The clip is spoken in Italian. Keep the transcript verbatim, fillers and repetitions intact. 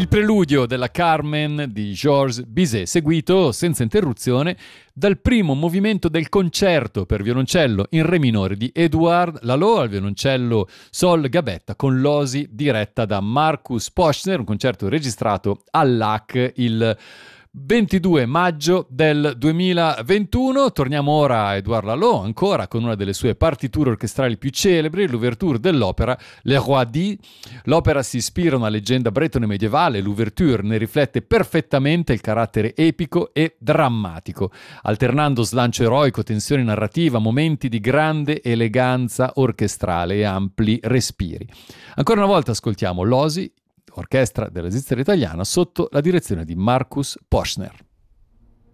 preludio della Carmen di Georges Bizet, seguito senza interruzione dal primo movimento del concerto per violoncello in re minore di Édouard Lalo al violoncello Sol Gabetta con l'osi diretta da Marcus Poschner, un concerto registrato all'A C il ventidue maggio del duemilaventuno. Torniamo ora a Édouard Lalo, ancora con una delle sue partiture orchestrali più celebri, l'ouverture dell'opera Le Roi dit. L'opera si ispira a una leggenda bretone medievale, l'ouverture ne riflette perfettamente il carattere epico e drammatico, alternando slancio eroico, tensione narrativa, momenti di grande eleganza orchestrale e ampli respiri. Ancora una volta ascoltiamo l'Osi, orchestra della Svizzera italiana, sotto la direzione di Marcus Poschner.